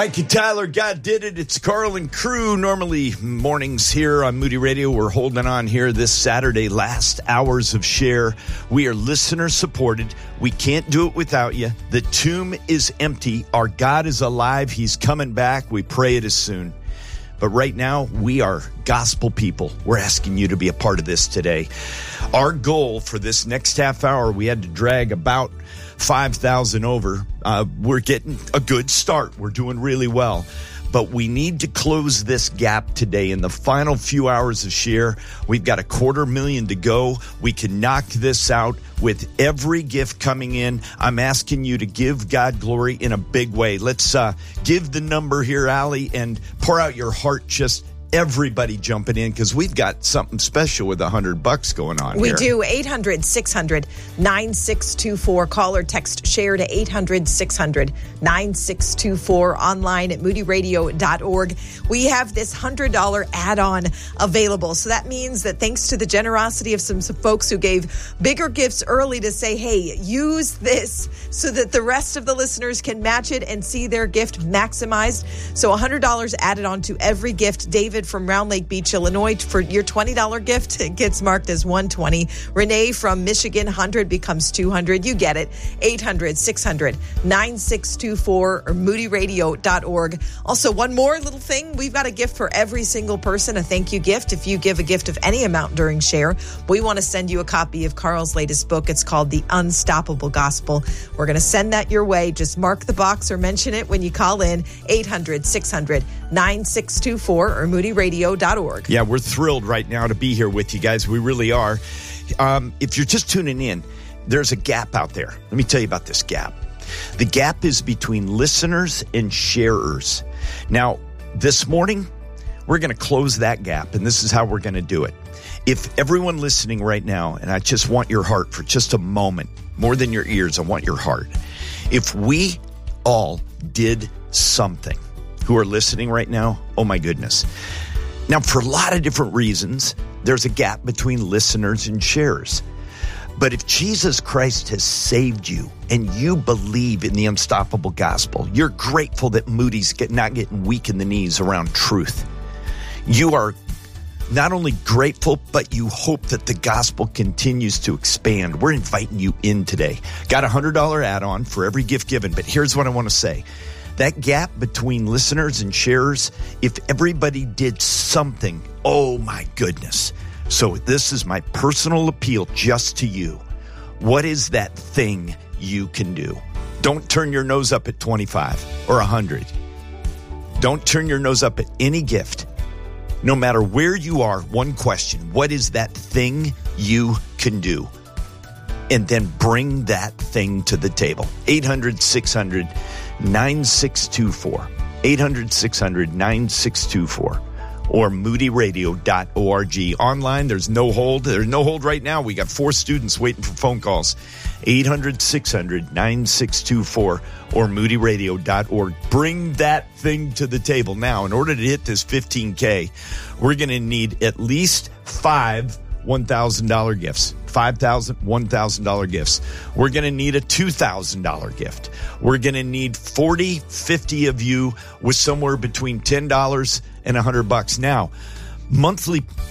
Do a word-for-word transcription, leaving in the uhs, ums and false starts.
Thank you, Tyler. God did it. It's Carl and crew. Normally mornings here on Moody Radio. We're holding on here this Saturday, last hours of Share. We are listener supported. We can't do it without you. The tomb is empty. Our God is alive. He's coming back. We pray it is soon. But right now, we are gospel people. We're asking you to be a part of this today. Our goal for this next half hour, we had to drag about five thousand over. Uh, we're getting a good start. We're doing really well. But we need to close this gap today in the final few hours of Share. We've got a quarter million to go. We can knock this out with every gift coming in. I'm asking you to give God glory in a big way. Let's uh, give the number here, Allie, and pour out your heart. Just everybody jumping in, because we've got something special with a hundred bucks going on we here. We do. eight hundred, six hundred, nine six two four. Call or text Share to eight hundred, six hundred, nine six two four. Online at moody radio dot org. We have this one hundred dollars add-on available. So that means that thanks to the generosity of some, some folks who gave bigger gifts early to say, hey, use this so that the rest of the listeners can match it and see their gift maximized. So one hundred dollars added on to every gift. David from Round Lake Beach, Illinois, for your twenty dollars gift, it gets marked as one hundred twenty dollars. Renee from Michigan, one hundred becomes two hundred. You get it. eight hundred, six hundred, nine six two four or moody radio dot org. Also, one more little thing. We've got a gift for every single person, a thank you gift. If you give a gift of any amount during Share, we want to send you a copy of Carl's latest book. It's called The Unstoppable Gospel. We're going to send that your way. Just mark the box or mention it when you call in. eight hundred, six hundred, nine six two four or moody radio dot org. Yeah, we're thrilled right now to be here with you guys. We really are. Um, if you're just tuning in, there's a gap out there. Let me tell you about this gap. The gap is between listeners and sharers. Now, this morning, we're going to close that gap, and this is how we're going to do it. If everyone listening right now, and I just want your heart for just a moment, more than your ears, I want your heart. If we all did something, who are listening right now, oh my goodness. Now, for a lot of different reasons, there's a gap between listeners and sharers. But if Jesus Christ has saved you and you believe in the unstoppable gospel, you're grateful that Moody's get, not getting weak in the knees around truth. You are not only grateful, but you hope that the gospel continues to expand. We're inviting you in today. Got a one hundred dollars add-on for every gift given, but here's what I want to say. That gap between listeners and sharers, if everybody did something, oh my goodness. So this is my personal appeal just to you. What is that thing you can do? Don't turn your nose up at twenty-five or one hundred. Don't turn your nose up at any gift. No matter where you are, one question. What is that thing you can do? And then bring that thing to the table. eight hundred, six hundred, nine six two four. eight hundred, six hundred, nine six two four. Or moody radio dot org. Online, there's no hold. There's no hold right now. We got four students waiting for phone calls. eight hundred, six hundred, nine six two four or moody radio dot org. Bring that thing to the table. Now, in order to hit this fifteen K, we're going to need at least five one thousand dollars gifts. five thousand dollars, one thousand dollars gifts. We're going to need a two thousand dollars gift. We're going to need forty, fifty of you with somewhere between ten dollars and one hundred bucks. Now, monthly